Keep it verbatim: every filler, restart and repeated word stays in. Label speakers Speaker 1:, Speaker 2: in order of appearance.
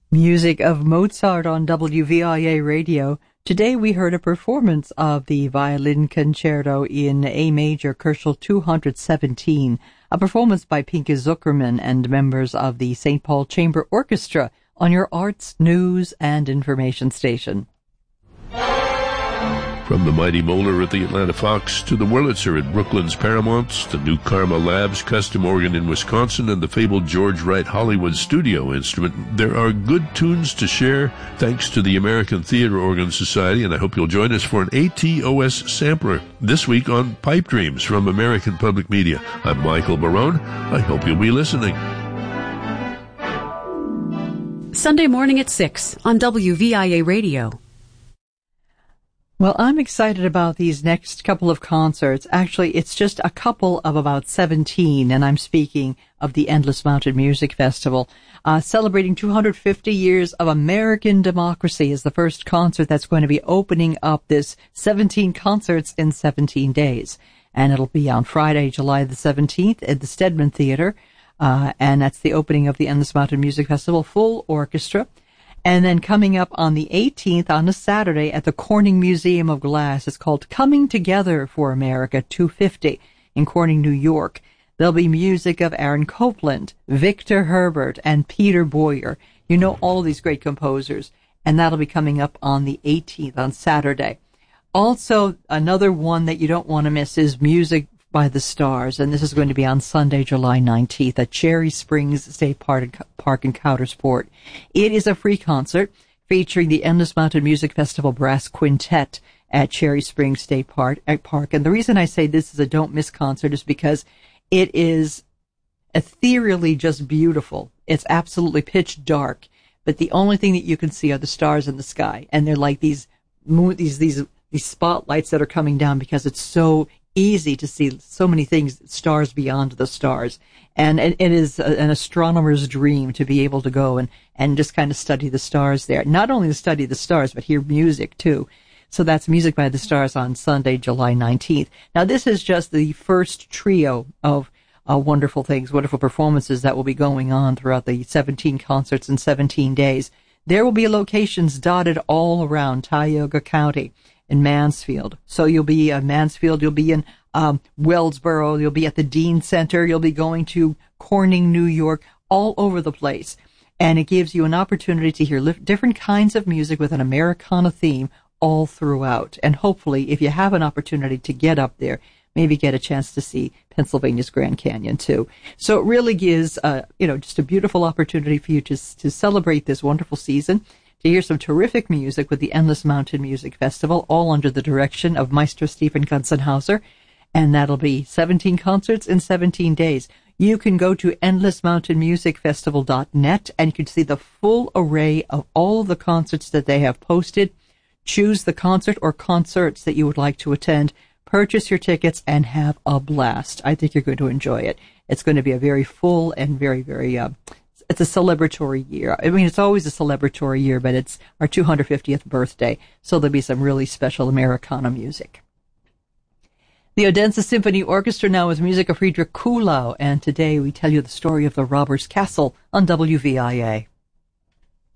Speaker 1: Music of Mozart on W V I A Radio. Today we heard a performance of the Violin Concerto in A Major, Kerschel two seventeen, a performance by Pinke Zuckerman and members of the Saint Paul Chamber Orchestra on your arts, news, and information station.
Speaker 2: From the mighty Moeller at the Atlanta Fox to the Wurlitzer at Brooklyn's Paramount, the new Karma Labs custom organ in Wisconsin, and the fabled George Wright Hollywood studio instrument, there are good tunes to share thanks to the American Theater Organ Society, and I hope you'll join us for an A T O S sampler this week on Pipe Dreams from American Public Media. I'm Michael Barone. I hope you'll be listening.
Speaker 3: Sunday morning at six on W V I A Radio.
Speaker 1: Well, I'm excited about these next couple of concerts. Actually, it's just a couple of about seventeen, and I'm speaking of the Endless Mountain Music Festival. Uh, celebrating two hundred fifty years of American democracy is the first concert that's going to be opening up this seventeen concerts in seventeen days. And it'll be on Friday, July the seventeenth at the Stedman Theater. Uh, and that's the opening of the Endless Mountain Music Festival, full orchestra. And then coming up on the eighteenth, on a Saturday, at the Corning Museum of Glass, it's called Coming Together for America two fifty in Corning, New York. There'll be music of Aaron Copland, Victor Herbert, and Peter Boyer. You know all these great composers, and that'll be coming up on the eighteenth, on Saturday. Also, another one that you don't want to miss is Music by the Stars, and this is going to be on Sunday, July nineteenth at Cherry Springs State Park in Coudersport. It is a free concert featuring the Endless Mountain Music Festival Brass Quintet at Cherry Springs State Park. And the reason I say this is a don't miss concert is because it is ethereally just beautiful. It's absolutely pitch dark, but the only thing that you can see are the stars in the sky, and they're like these moon, these these these spotlights that are coming down because it's so easy to see so many things, stars beyond the stars. And it, it is a, an astronomer's dream to be able to go and, and just kind of study the stars there. Not only to study the stars, but hear music too. So that's Music by the Stars on Sunday, July nineteenth. Now this is just the first trio of uh, wonderful things, wonderful performances that will be going on throughout the seventeen concerts in seventeen days. There will be locations dotted all around Tioga County. In Mansfield. So you'll be in Mansfield, you'll be in um, Wellsboro, you'll be at the Dean Center, you'll be going to Corning, New York, all over the place. And it gives you an opportunity to hear li- different kinds of music with an Americana theme all throughout. And hopefully, if you have an opportunity to get up there, maybe get a chance to see Pennsylvania's Grand Canyon too. So it really gives, uh, you know, just a beautiful opportunity for you to, to celebrate this wonderful season, to hear some terrific music with the Endless Mountain Music Festival, all under the direction of Maestro Stephen Gunzenhauser. And that'll be seventeen concerts in seventeen days. You can go to endless mountain music festival dot net and you can see the full array of all of the concerts that they have posted. Choose the concert or concerts that you would like to attend. Purchase your tickets and have a blast. I think you're going to enjoy it. It's going to be a very full and very, very... Uh, It's a celebratory year. I mean, it's always a celebratory year, but it's our two hundred fiftieth birthday, so there'll be some really special Americana music. The Odense Symphony Orchestra now with music of Friedrich Kuhlau, and today we tell you the story of the Robbers' Castle on W V I A.